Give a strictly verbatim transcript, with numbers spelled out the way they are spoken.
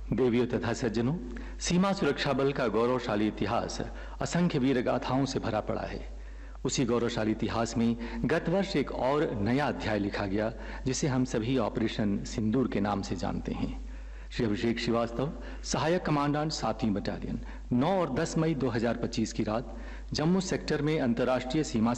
देवियों तथा सज्जनों, सीमा सुरक्षा बल का गौरवशाली इतिहास असंख्य वीर गाथाओं से भरा पड़ा है। उसी गौरवशाली इतिहास में गत वर्ष एक और नया अध्याय लिखा गया, जिसे हम सभी ऑपरेशन सिंदूर के नाम से जानते हैं। श्री अभिषेक श्रीवास्तव, सहायक कमांडेंट सातवीं बटालियन, नौ और दस मई दो हज़ार पच्चीस की रात जम्मू सेक्टर में अंतर्राष्ट्रीय सीमा